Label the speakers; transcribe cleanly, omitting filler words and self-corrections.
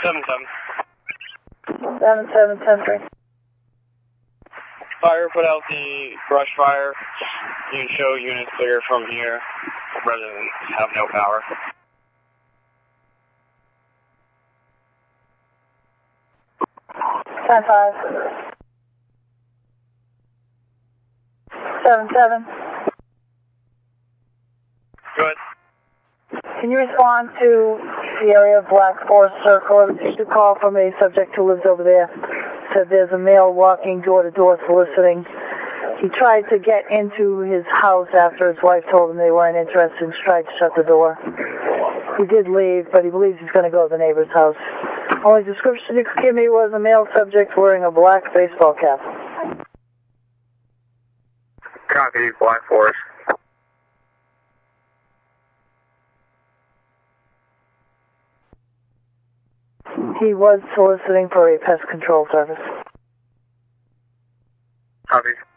Speaker 1: 7-7.
Speaker 2: 7-7-10-3.
Speaker 1: Fire, put out the brush fire. You can show units clear from here rather than have no power.
Speaker 2: Ten 5. 7-7.
Speaker 1: Good.
Speaker 2: Can you respond to the area of Black Forest Circle? I received a call from a subject who lives over there. Said there's a male walking door to door soliciting. He tried to get into his house after his wife told him they weren't interested and tried to shut the door. He did leave, but he believes he's going to go to the neighbor's house. Only description you could give me was a male subject wearing a black baseball cap.
Speaker 1: Copy, Black Forest.
Speaker 2: He was soliciting for a pest control service.
Speaker 1: Copy.